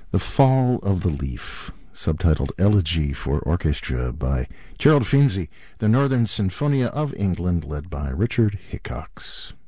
The Fall of the Leaf, subtitled Elegy for Orchestra by Gerald Finzi, the Northern Sinfonia of England, led by Richard Hickox.